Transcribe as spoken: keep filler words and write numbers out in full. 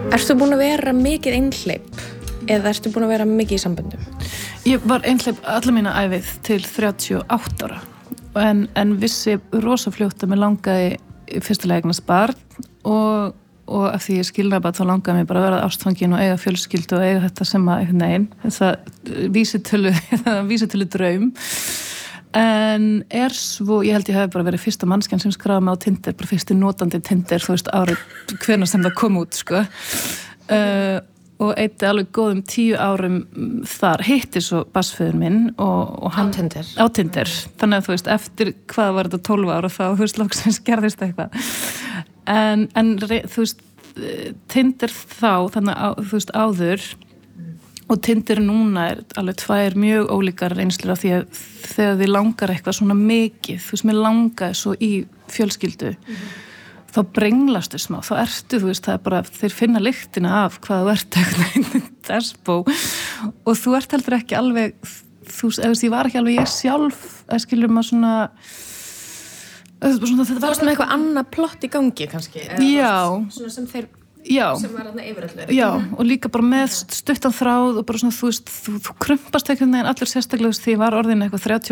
Ertu búin að vera mikið einhleyp eða ertu búin að vera mikið í samböndum? Ég var einhleyp alla mína ævið til þrjátíu og átta ára en, en vissi rosa fljótt að mér langaði fyrstulega eignast barn og, og af því ég skilnaði bara þá langaði mér bara að vera ástfangin og eiga fjölskyldu og eiga þetta sem að einhvern veginn, þessa vísitölu, vísitölu draum. En er svo, ég held ég hef bara verið fyrsta mannskjan sem skráði mig á Tinder, bara fyrsti notandi Tinder, þú veist, árið hvenær sem það kom út, sko. Uh, og eitti alveg góðum tíu árum þar, hitti svo bassföður minn og, og hann... Á Tinder. Á Tinder. Þannig að þú veist, eftir hvað var þetta tólf ára þá, þú veist, loksins gerðist eitthvað. En, en þú veist, Tinder þá, þannig að, þú veist, áður... Og Tinder núna er alveg tvær mjög ólíkar reynslur af því að þegar þið langar eitthvað svona mikið, þú veist, mér langaði svo í fjölskyldu, mm-hmm. þá brenglastu smá, þá ertu, þú veist, það er bara, þeir finna lyktina af hvað þú ert eitthvað, despo, og þú ert heldur ekki alveg, þú veist, ég var ekki alveg ég sjálf, að skilur maður svona, svona þetta var svona eitthvað annað plott í gangi, kannski. Já. Svona sem þeir... Já, sem var þarna yfir öllu. Já, og líka bara með stuttan þráð og bara svona, þú veist, þú, þú krumpast einhvern veginn allir sérstaklega því ég var orðin eitthvað þrjátíu